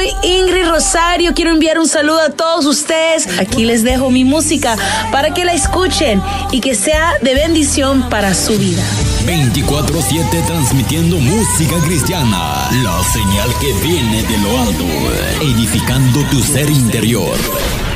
soy Ingrid Rosario. Quiero enviar un saludo a todos ustedes. Aquí les dejo mi música para que la escuchen y que sea de bendición para su vida. 24/7 transmitiendo música cristiana, la señal que viene de lo alto, edificando tu ser interior.